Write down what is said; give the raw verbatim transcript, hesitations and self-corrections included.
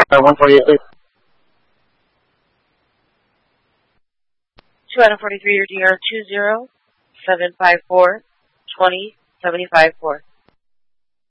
for one forty-eight, please. two forty-three, your D R two zero seven five four two zero seven five four.